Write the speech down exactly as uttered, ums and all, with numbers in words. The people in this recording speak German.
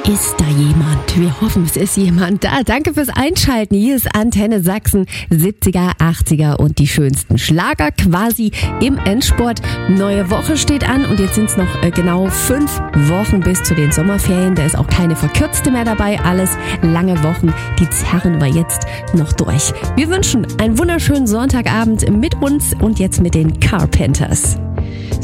Ist da jemand? Wir hoffen, es ist jemand da. Danke fürs Einschalten. Hier ist Antenne Sachsen, siebziger, achtziger und die schönsten Schlager quasi im Endspurt. Neue Woche steht an und jetzt sind es noch äh, genau fünf Wochen bis zu den Sommerferien. Da ist auch keine verkürzte mehr dabei. Alles lange Wochen, die zerren wir jetzt noch durch. Wir wünschen einen wunderschönen Sonntagabend mit uns und jetzt mit den Carpenters.